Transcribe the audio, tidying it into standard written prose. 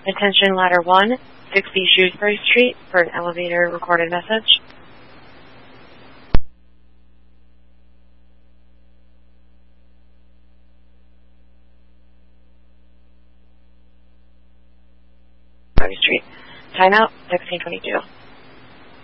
Attention Ladder 1, 60 Shrewsbury Street for an elevator recorded message. Street. Timeout 1622.